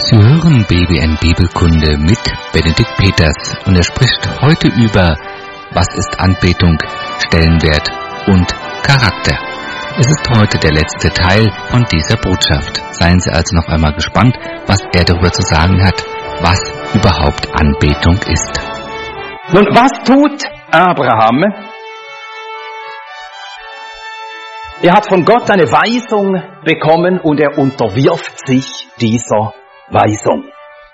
Sie hören BWN Bibelkunde mit Benedikt Peters und er spricht heute über was ist Anbetung, Stellenwert und Charakter. Es ist heute der letzte Teil von dieser Botschaft. Seien Sie also noch einmal gespannt, was er darüber zu sagen hat, was überhaupt Anbetung ist. Nun, was tut Abraham? Er hat von Gott eine Weisung bekommen und er unterwirft sich dieser Weisung.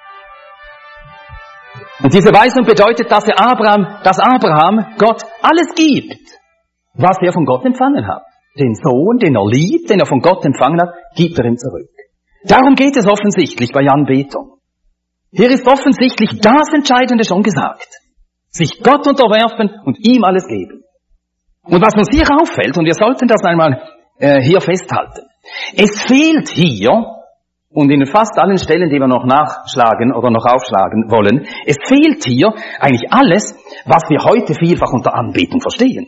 Und diese Weisung bedeutet, dass Abraham Gott alles gibt, was er von Gott empfangen hat. Den Sohn, den er liebt, den er von Gott empfangen hat, gibt er ihm zurück. Darum geht es offensichtlich bei Anbetung. Hier ist offensichtlich das Entscheidende schon gesagt. Sich Gott unterwerfen und ihm alles geben. Und was uns hier auffällt, und wir sollten das einmal hier festhalten, es fehlt hier, und in fast allen Stellen, die wir noch nachschlagen oder noch aufschlagen wollen, es fehlt hier eigentlich alles, was wir heute vielfach unter Anbetung verstehen.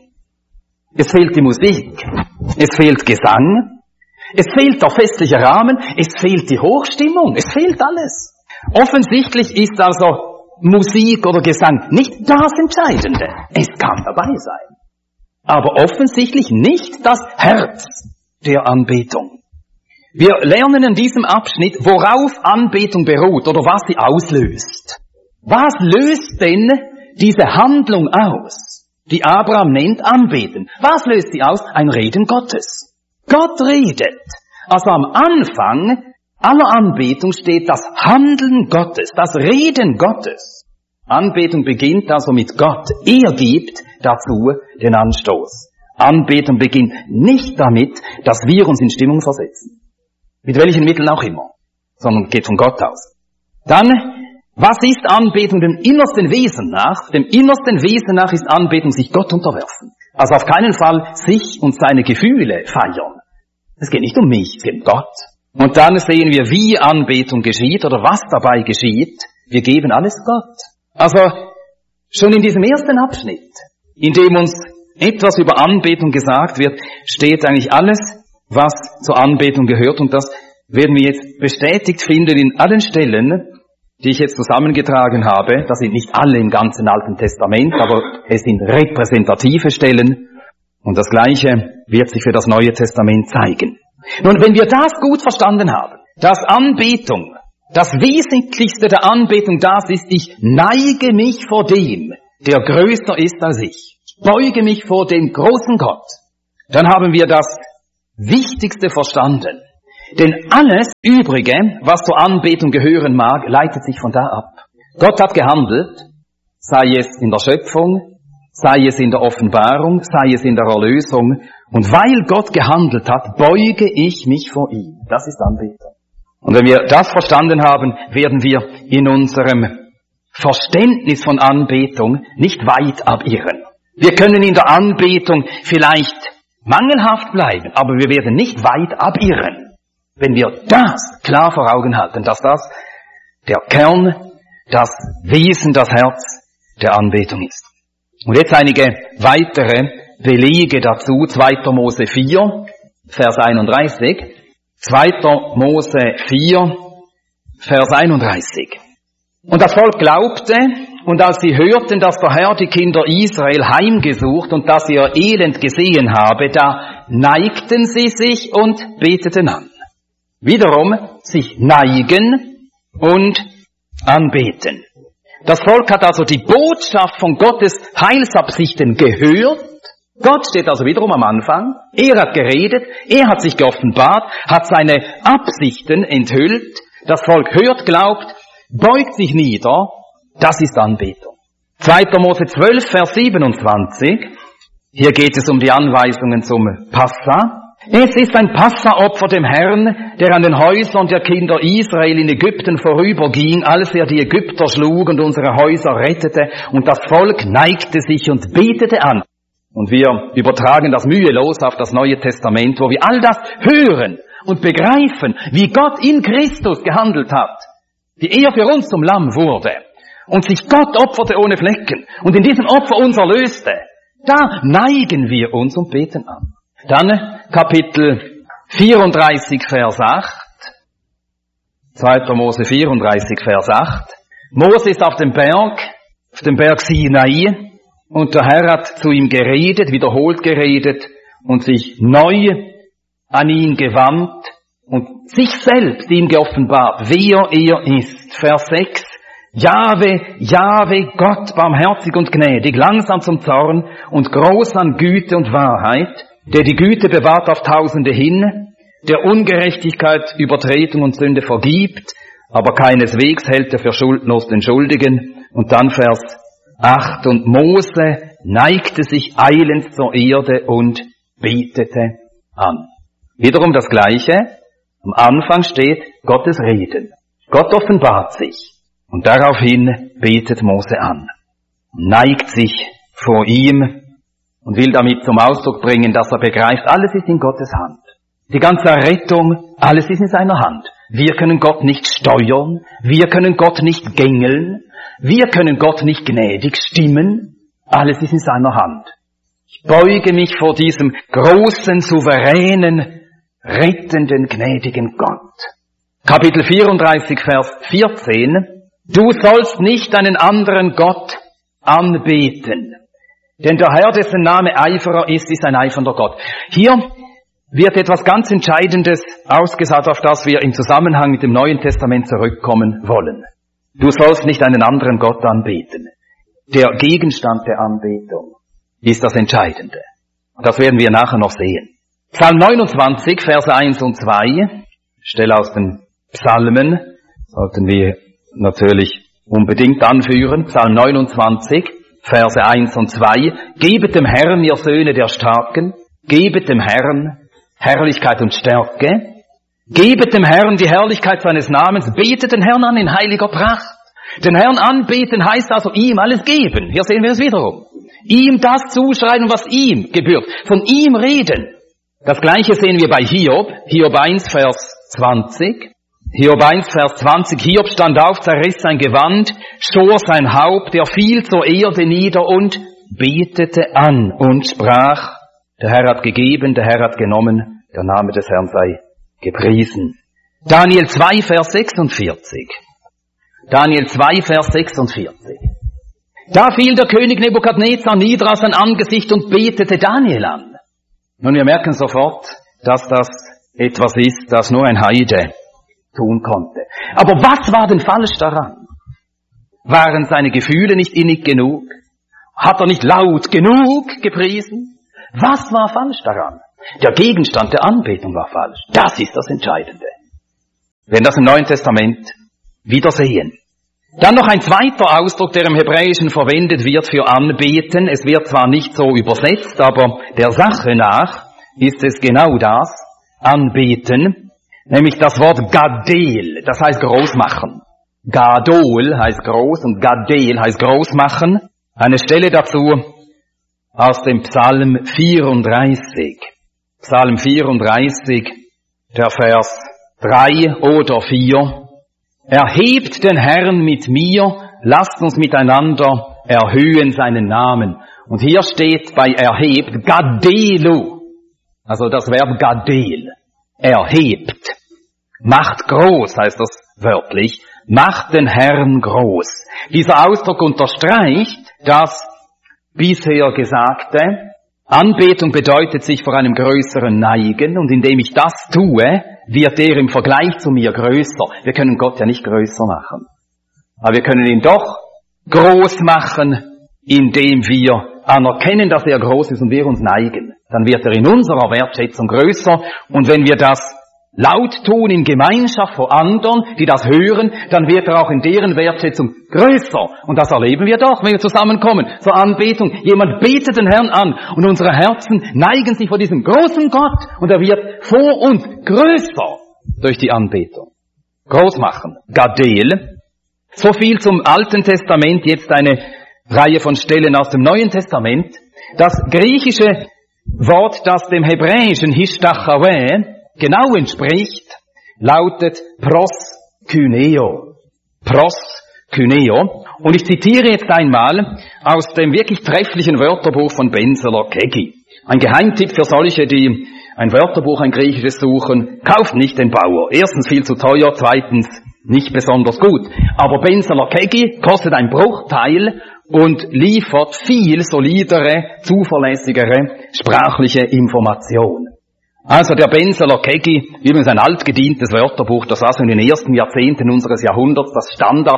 Es fehlt die Musik, es fehlt Gesang, es fehlt der festliche Rahmen, es fehlt die Hochstimmung, es fehlt alles. Offensichtlich ist also Musik oder Gesang nicht das Entscheidende. Es kann dabei sein. Aber offensichtlich nicht das Herz der Anbetung. Wir lernen in diesem Abschnitt, worauf Anbetung beruht oder was sie auslöst. Was löst denn diese Handlung aus, die Abraham nennt Anbeten? Was löst sie aus? Ein Reden Gottes. Gott redet. Also am Anfang aller Anbetung steht das Handeln Gottes, das Reden Gottes. Anbetung beginnt also mit Gott. Er gibt dazu den Anstoß. Anbetung beginnt nicht damit, dass wir uns in Stimmung versetzen. Mit welchen Mitteln auch immer. Sondern geht von Gott aus. Dann, was ist Anbetung dem innersten Wesen nach? Dem innersten Wesen nach ist Anbetung sich Gott unterwerfen. Also auf keinen Fall sich und seine Gefühle feiern. Es geht nicht um mich, es geht um Gott. Und dann sehen wir, wie Anbetung geschieht oder was dabei geschieht. Wir geben alles Gott. Also schon in diesem ersten Abschnitt, in dem uns etwas über Anbetung gesagt wird, steht eigentlich alles, was zur Anbetung gehört. Und das werden wir jetzt bestätigt finden in allen Stellen, die ich jetzt zusammengetragen habe. Das sind nicht alle im ganzen Alten Testament, aber es sind repräsentative Stellen. Und das Gleiche wird sich für das Neue Testament zeigen. Nun, wenn wir das gut verstanden haben, dass Anbetung, das Wesentlichste der Anbetung das ist, ich neige mich vor dem, der größer ist als ich. Beuge mich vor dem großen Gott. Dann haben wir das Wichtigste verstanden. Denn alles Übrige, was zur Anbetung gehören mag, leitet sich von da ab. Gott hat gehandelt, sei es in der Schöpfung, sei es in der Offenbarung, sei es in der Erlösung. Und weil Gott gehandelt hat, beuge ich mich vor ihm. Das ist Anbetung. Und wenn wir das verstanden haben, werden wir in unserem Verständnis von Anbetung nicht weit abirren. Wir können in der Anbetung vielleicht mangelhaft bleiben, aber wir werden nicht weit abirren, wenn wir das klar vor Augen halten, dass das der Kern, das Wesen, das Herz der Anbetung ist. Und jetzt einige weitere Belege dazu. 2. Mose 4, Vers 31. 2. Mose 4, Vers 31. Und das Volk glaubte, und als sie hörten, dass der Herr die Kinder Israel heimgesucht und dass sie ihr Elend gesehen habe, da neigten sie sich und beteten an. Wiederum sich neigen und anbeten. Das Volk hat also die Botschaft von Gottes Heilsabsichten gehört. Gott steht also wiederum am Anfang. Er hat geredet, er hat sich geoffenbart, hat seine Absichten enthüllt. Das Volk hört, glaubt, beugt sich nieder. Das ist Anbetung. 2. Mose 12, Vers 27. Hier geht es um die Anweisungen zum Passa. Es ist ein Passaopfer dem Herrn, der an den Häusern der Kinder Israel in Ägypten vorüberging, als er die Ägypter schlug und unsere Häuser rettete. Und das Volk neigte sich und betete an. Und wir übertragen das mühelos auf das Neue Testament, wo wir all das hören und begreifen, wie Gott in Christus gehandelt hat, wie er für uns zum Lamm wurde und sich Gott opferte ohne Flecken und in diesem Opfer uns erlöste. Da neigen wir uns und beten an. Dann Kapitel 34, Vers 8. 2. Mose 34, Vers 8. Mose ist auf dem Berg Sinai, und der Herr hat zu ihm geredet, wiederholt geredet und sich neu an ihn gewandt und sich selbst ihm geoffenbart, wer er ist. Vers 6. Jahwe, Jahwe, Gott, barmherzig und gnädig, langsam zum Zorn und groß an Güte und Wahrheit, der die Güte bewahrt auf Tausende hin, der Ungerechtigkeit, Übertretung und Sünde vergibt, aber keineswegs hält er für schuldlos den Schuldigen. Und dann Vers 8. Und Mose neigte sich eilends zur Erde und betete an. Wiederum das Gleiche. Am Anfang steht Gottes Reden. Gott offenbart sich. Und daraufhin betet Mose an, neigt sich vor ihm und will damit zum Ausdruck bringen, dass er begreift, alles ist in Gottes Hand. Die ganze Errettung, alles ist in seiner Hand. Wir können Gott nicht steuern, wir können Gott nicht gängeln, wir können Gott nicht gnädig stimmen, alles ist in seiner Hand. Ich beuge mich vor diesem großen, souveränen, rettenden, gnädigen Gott. Kapitel 34, Vers 14. Du sollst nicht einen anderen Gott anbeten, denn der Herr, dessen Name Eiferer ist ein eifernder Gott. Hier wird etwas ganz Entscheidendes ausgesagt, auf das wir im Zusammenhang mit dem Neuen Testament zurückkommen wollen. Du sollst nicht einen anderen Gott anbeten. Der Gegenstand der Anbetung ist das Entscheidende. Das werden wir nachher noch sehen. Psalm 29, Verse 1 und 2, Stelle aus den Psalmen, sollten wir natürlich unbedingt anführen. Psalm 29, Verse 1 und 2. Gebet dem Herrn, ihr Söhne der Starken, gebet dem Herrn Herrlichkeit und Stärke, gebet dem Herrn die Herrlichkeit seines Namens, betet den Herrn an in heiliger Pracht. Den Herrn anbeten heißt also ihm alles geben. Hier sehen wir es wiederum. Ihm das zuschreiben, was ihm gebührt. Von ihm reden. Das Gleiche sehen wir bei Hiob. Hiob 1, Vers 20. Hiob 1, Vers 20, Hiob stand auf, zerriss sein Gewand, schor sein Haupt, er fiel zur Erde nieder und betete an und sprach, der Herr hat gegeben, der Herr hat genommen, der Name des Herrn sei gepriesen. Daniel 2, Vers 46. Daniel 2, Vers 46. Da fiel der König Nebukadnezar nieder auf sein Angesicht und betete Daniel an. Nun, wir merken sofort, dass das etwas ist, das nur ein Heide tun konnte. Aber was war denn falsch daran? Waren seine Gefühle nicht innig genug? Hat er nicht laut genug gepriesen? Was war falsch daran? Der Gegenstand der Anbetung war falsch. Das ist das Entscheidende. Wir werden das im Neuen Testament wieder sehen. Dann noch ein zweiter Ausdruck, der im Hebräischen verwendet wird für Anbeten. Es wird zwar nicht so übersetzt, aber der Sache nach ist es genau das, Anbeten. Nämlich das Wort Gadel, das heißt groß machen. Gadol heißt groß und Gadel heißt groß machen. Eine Stelle dazu aus dem Psalm 34. Psalm 34, der Vers 3 oder 4. Erhebt den Herrn mit mir, lasst uns miteinander erhöhen seinen Namen. Und hier steht bei erhebt Gadelu, also das Verb Gadel. Erhebt. Macht groß, heißt das wörtlich. Macht den Herrn groß. Dieser Ausdruck unterstreicht das bisher Gesagte. Anbetung bedeutet sich vor einem Größeren neigen, und indem ich das tue, wird er im Vergleich zu mir größer. Wir können Gott ja nicht größer machen. Aber wir können ihn doch groß machen, indem wir anerkennen, dass er groß ist und wir uns neigen. Dann wird er in unserer Wertschätzung größer, und wenn wir das laut tun in Gemeinschaft vor anderen, die das hören, dann wird er auch in deren Wertschätzung größer. Und das erleben wir doch, wenn wir zusammenkommen zur Anbetung. Jemand betet den Herrn an und unsere Herzen neigen sich vor diesem großen Gott, und er wird vor uns größer durch die Anbetung. Groß machen. Gadel. So viel zum Alten Testament, jetzt eine Reihe von Stellen aus dem Neuen Testament. Das griechische Wort, das dem hebräischen Hishtachaweh genau entspricht, lautet proskyneo. Proskyneo. Und ich zitiere jetzt einmal aus dem wirklich trefflichen Wörterbuch von Benseler Kegi. Ein Geheimtipp für solche, die ein Wörterbuch, ein griechisches suchen, kauft nicht den Bauer. Erstens viel zu teuer, zweitens nicht besonders gut. Aber Benseler Kegi kostet ein Bruchteil und liefert viel solidere, zuverlässigere sprachliche Information. Also der Benseler Kegi, übrigens ein altgedientes Wörterbuch, das war so in den ersten Jahrzehnten unseres Jahrhunderts das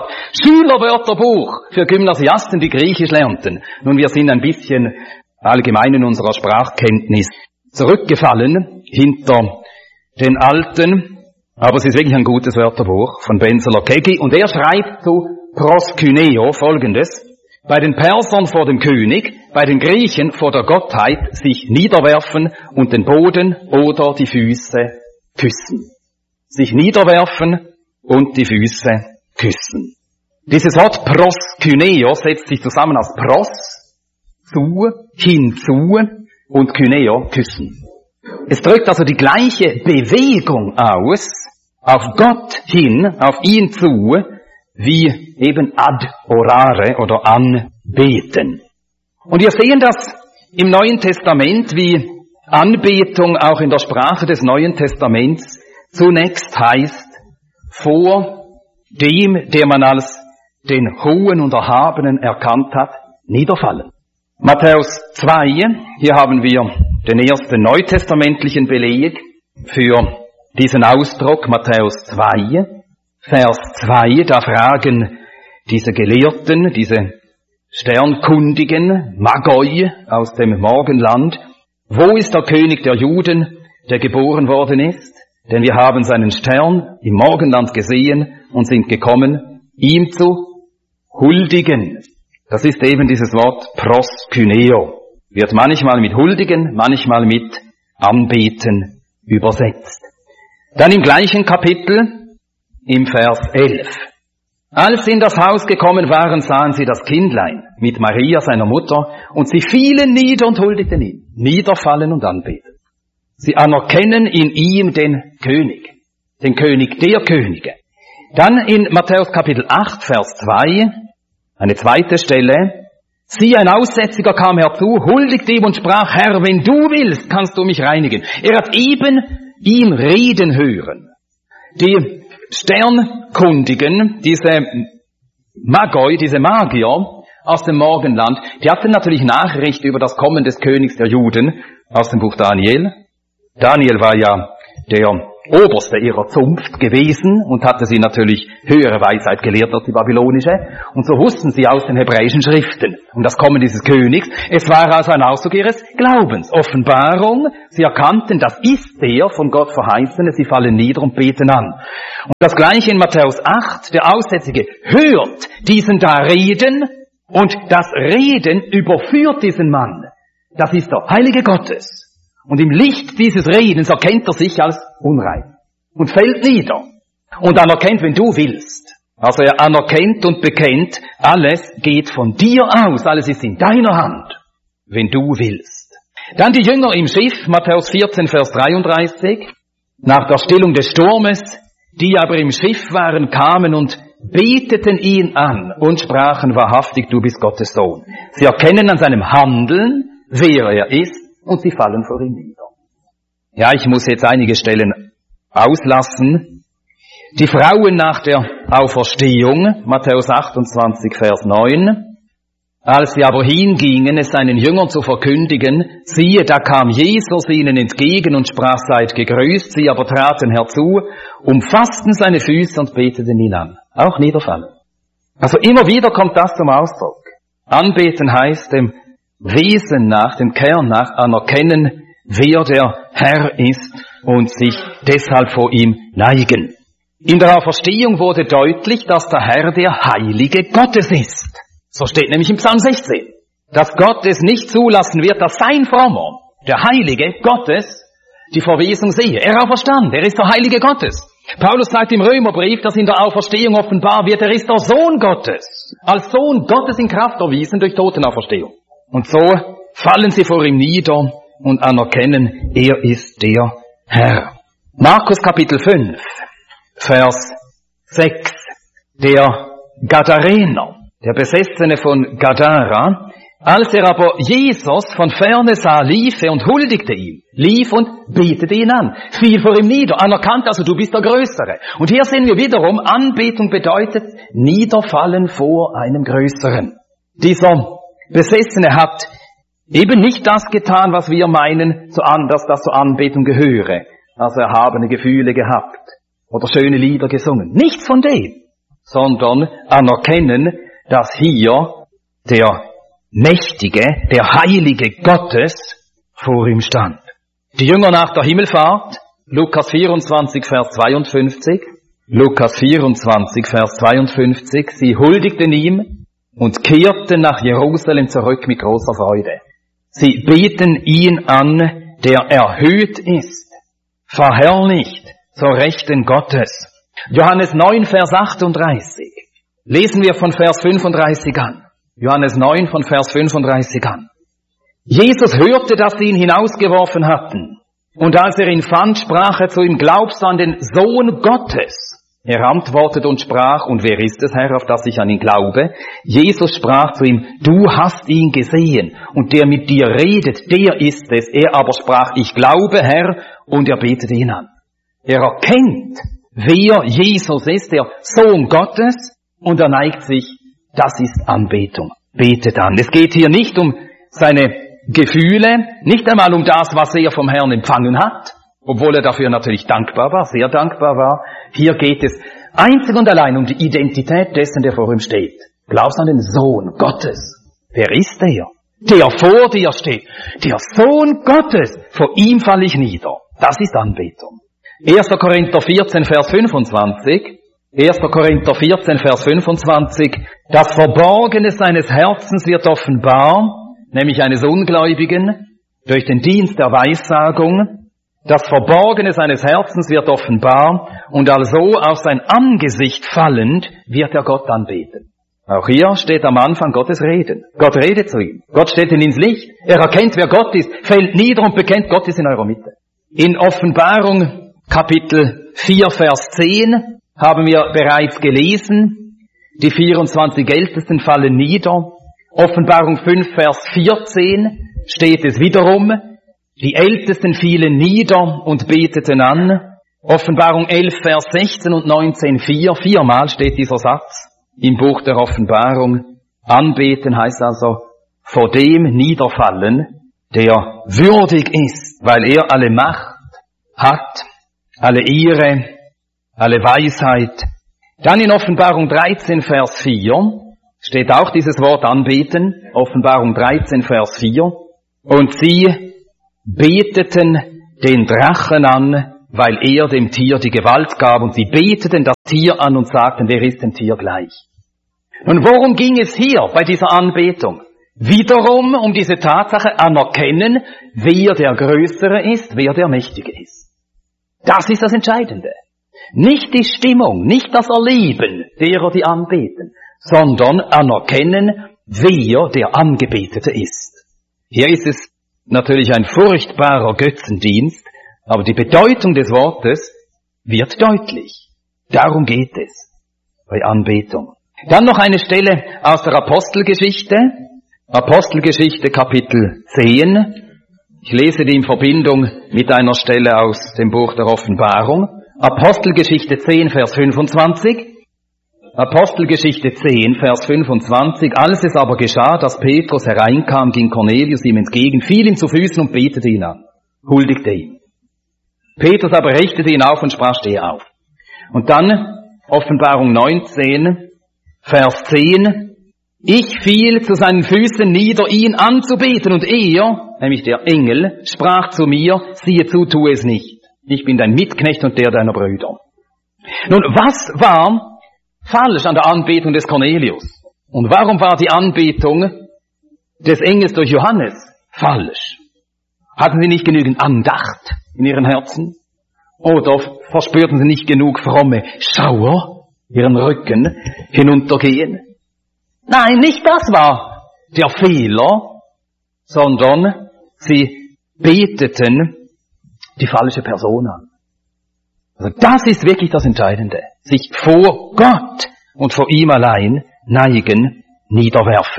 Standard-Schülerwörterbuch für Gymnasiasten, die Griechisch lernten. Nun, wir sind ein bisschen allgemein in unserer Sprachkenntnis zurückgefallen hinter den alten, aber es ist wirklich ein gutes Wörterbuch von Benseler Kegi und er schreibt zu Proskyneo Folgendes: Bei den Persern vor dem König, bei den Griechen vor der Gottheit sich niederwerfen und den Boden oder die Füße küssen. Sich niederwerfen und die Füße küssen. Dieses Wort Proskyneo setzt sich zusammen aus pros, zu, hinzu und kyneo, küssen. Es drückt also die gleiche Bewegung aus, auf Gott hin, auf ihn zu, wie eben adorare oder anbeten. Und wir sehen das im Neuen Testament, wie Anbetung auch in der Sprache des Neuen Testaments zunächst heißt, vor dem, der man als den Hohen und Erhabenen erkannt hat, niederfallen. Matthäus 2, hier haben wir den ersten neutestamentlichen Beleg für diesen Ausdruck, Matthäus 2, Vers 2, da fragen diese Gelehrten, diese Sternkundigen, Magoi aus dem Morgenland, wo ist der König der Juden, der geboren worden ist? Denn wir haben seinen Stern im Morgenland gesehen und sind gekommen, ihm zu huldigen. Das ist eben dieses Wort proskyneo. Wird manchmal mit huldigen, manchmal mit anbeten übersetzt. Dann im gleichen Kapitel, im Vers 11. Als sie in das Haus gekommen waren, sahen sie das Kindlein mit Maria, seiner Mutter, und sie fielen nieder und huldigten ihn. Niederfallen und anbeten. Sie anerkennen in ihm den König der Könige. Dann in Matthäus Kapitel 8, Vers 2, eine zweite Stelle. Siehe, ein Aussätziger kam herzu, huldigte ihm und sprach, Herr, wenn du willst, kannst du mich reinigen. Er hat eben ihm reden hören. Die Sternkundigen, diese Magoi, diese Magier aus dem Morgenland, die hatten natürlich Nachricht über das Kommen des Königs der Juden aus dem Buch Daniel. Daniel war ja der Oberste ihrer Zunft gewesen und hatte sie natürlich höhere Weisheit gelehrt als die babylonische. Und so wussten sie aus den hebräischen Schriften um das Kommen dieses Königs. Es war also ein Ausdruck ihres Glaubens, Offenbarung. Sie erkannten, das ist der von Gott Verheißene. Sie fallen nieder und beten an. Und das Gleiche in Matthäus 8. Der Aussätzige hört diesen da reden und das Reden überführt diesen Mann. Das ist der Heilige Gottes. Und im Licht dieses Redens erkennt er sich als unrein und fällt nieder und anerkennt, wenn du willst. Also er anerkennt und bekennt, alles geht von dir aus, alles ist in deiner Hand, wenn du willst. Dann die Jünger im Schiff, Matthäus 14, Vers 33, nach der Stillung des Sturmes, die aber im Schiff waren, kamen und beteten ihn an und sprachen, wahrhaftig, du bist Gottes Sohn. Sie erkennen an seinem Handeln, wer er ist, und sie fallen vor ihm nieder. Ja, ich muss jetzt einige Stellen auslassen. Die Frauen nach der Auferstehung, Matthäus 28, Vers 9. Als sie aber hingingen, es seinen Jüngern zu verkündigen, siehe, da kam Jesus ihnen entgegen und sprach, seid gegrüßt. Sie aber traten herzu, umfassten seine Füße und beteten ihn an. Auch niederfallen. Also immer wieder kommt das zum Ausdruck. Anbeten heißt dem Wesen nach, dem Kern nach, anerkennen, wer der Herr ist und sich deshalb vor ihm neigen. In der Auferstehung wurde deutlich, dass der Herr der Heilige Gottes ist. So steht nämlich im Psalm 16, dass Gott es nicht zulassen wird, dass sein Frommer, der Heilige Gottes, die Verwesung sehe. Er auferstand, er ist der Heilige Gottes. Paulus sagt im Römerbrief, dass in der Auferstehung offenbar wird, er ist der Sohn Gottes, als Sohn Gottes in Kraft erwiesen durch Totenauferstehung. Und so fallen sie vor ihm nieder und anerkennen, er ist der Herr. Markus Kapitel 5, Vers 6. Der Gadarener, der Besessene von Gadara, Als er aber Jesus von ferne sah, lief er und huldigte ihm, lief und betete ihn an, fiel vor ihm nieder, anerkannt, also du bist der Größere. Und hier sehen wir wiederum, Anbetung bedeutet niederfallen vor einem Größeren. Dieser Besessene hat eben nicht das getan, was wir meinen, dass das zur Anbetung gehöre, also erhabene Gefühle gehabt oder schöne Lieder gesungen. Nichts von dem, sondern anerkennen, dass hier der Mächtige, der Heilige Gottes vor ihm stand. Die Jünger nach der Himmelfahrt, Lukas 24, Vers 52, Lukas 24, Vers 52, sie huldigten ihm und kehrten nach Jerusalem zurück mit großer Freude. Sie beten ihn an, der erhöht ist, verherrlicht zur Rechten Gottes. Johannes 9, Vers 38. Lesen wir von Vers 35 an. Johannes 9 von Vers 35 an. Jesus hörte, dass sie ihn hinausgeworfen hatten. Und als er ihn fand, sprach er zu ihm, glaubst du an den Sohn Gottes? Er antwortete und sprach, und wer ist es, Herr, auf das ich an ihn glaube? Jesus sprach zu ihm, du hast ihn gesehen, und der mit dir redet, der ist es. Er aber sprach, ich glaube, Herr, und er betete ihn an. Er erkennt, wer Jesus ist, der Sohn Gottes, und er neigt sich, das ist Anbetung. Betet an. Es geht hier nicht um seine Gefühle, nicht einmal um das, was er vom Herrn empfangen hat, obwohl er dafür natürlich dankbar war, sehr dankbar war. Hier geht es einzig und allein um die Identität dessen, der vor ihm steht. Glaubst an den Sohn Gottes? Wer ist der? Der vor dir steht. Der Sohn Gottes. Vor ihm falle ich nieder. Das ist Anbetung. 1. Korinther 14, Vers 25. 1. Korinther 14, Vers 25. Das Verborgene seines Herzens wird offenbar, nämlich eines Ungläubigen, durch den Dienst der Weissagung. Das Verborgene seines Herzens wird offenbar, und also auf sein Angesicht fallend wird er Gott anbeten. Auch hier steht am Anfang Gottes Reden. Gott redet zu ihm. Gott stellt ihn ins Licht. Er erkennt, wer Gott ist, fällt nieder und bekennt, Gott ist in eurer Mitte. In Offenbarung Kapitel 4, Vers 10 haben wir bereits gelesen, die 24 Ältesten fallen nieder. Offenbarung 5, Vers 14 steht es wiederum, die Ältesten fielen nieder und beteten an. Offenbarung 11, Vers 16 und 19, 4, viermal steht dieser Satz im Buch der Offenbarung. Anbeten heißt also vor dem niederfallen, der würdig ist, weil er alle Macht hat, alle Ehre, alle Weisheit. Dann in Offenbarung 13, Vers 4 steht auch dieses Wort anbeten. Offenbarung 13, Vers 4. Und sie beteten den Drachen an, weil er dem Tier die Gewalt gab. Und sie beteten das Tier an und sagten, wer ist dem Tier gleich? Nun, worum ging es hier bei dieser Anbetung? Wiederum um diese Tatsache anerkennen, wer der Größere ist, wer der Mächtige ist. Das ist das Entscheidende. Nicht die Stimmung, nicht das Erleben derer, die anbeten, sondern anerkennen, wer der Angebetete ist. Hier ist es natürlich ein furchtbarer Götzendienst, aber die Bedeutung des Wortes wird deutlich. Darum geht es bei Anbetung. Dann noch eine Stelle aus der Apostelgeschichte. Apostelgeschichte Kapitel 10. Ich lese die in Verbindung mit einer Stelle aus dem Buch der Offenbarung. Apostelgeschichte 10, Vers 25. Apostelgeschichte 10, Vers 25. Als es aber geschah, dass Petrus hereinkam, ging Cornelius ihm entgegen, fiel ihm zu Füßen und betete ihn an, huldigte ihm. Petrus aber richtete ihn auf und sprach, stehe auf. Und dann Offenbarung 19, Vers 10. Ich fiel zu seinen Füßen nieder, ihn anzubeten, und er, nämlich der Engel, sprach zu mir, siehe zu, tu es nicht. Ich bin dein Mitknecht und der deiner Brüder. Nun, was war falsch an der Anbetung des Cornelius? Und warum war die Anbetung des Engels durch Johannes falsch? Hatten sie nicht genügend Andacht in ihren Herzen? Oder verspürten sie nicht genug fromme Schauer ihren Rücken hinuntergehen? Nein, nicht das war der Fehler, sondern sie beteten die falsche Person an. Also das ist wirklich das Entscheidende. Sich vor Gott und vor ihm allein neigen, niederwerfen.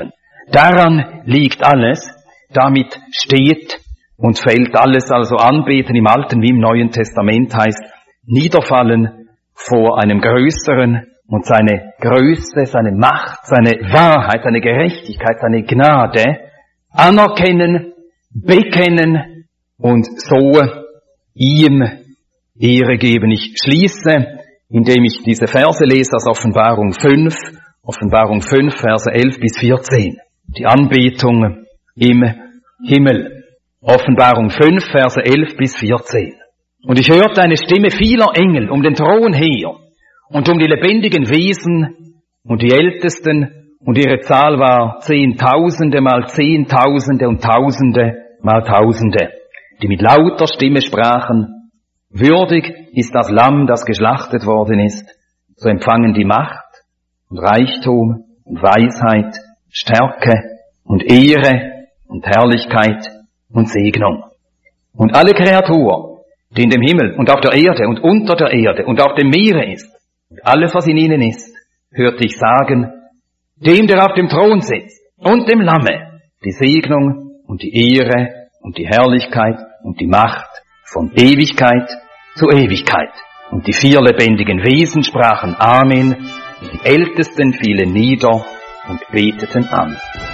Daran liegt alles, damit steht und fällt alles, also Anbeten im Alten wie im Neuen Testament heißt, niederfallen vor einem Größeren und seine Größe, seine Macht, seine Wahrheit, seine Gerechtigkeit, seine Gnade anerkennen, bekennen und so ihm Ehre geben. Ich schließe, indem ich diese Verse lese aus Offenbarung 5, Verse 11 bis 14. Die Anbetung im Himmel. Offenbarung 5, Verse 11 bis 14. Und ich hörte eine Stimme vieler Engel um den Thron her und um die lebendigen Wesen und die Ältesten, und ihre Zahl war Zehntausende mal Zehntausende und Tausende mal Tausende, die mit lauter Stimme sprachen, würdig ist das Lamm, das geschlachtet worden ist, zu empfangen die Macht und Reichtum und Weisheit, Stärke und Ehre und Herrlichkeit und Segnung. Und alle Kreatur, die in dem Himmel und auf der Erde und unter der Erde und auf dem Meere ist, und alles, was in ihnen ist, hörte ich sagen, dem, der auf dem Thron sitzt, und dem Lamme, die Segnung und die Ehre und die Herrlichkeit und die Macht von Ewigkeit zu Ewigkeit. Und die vier lebendigen Wesen sprachen Amen, und die Ältesten fielen nieder und beteten an.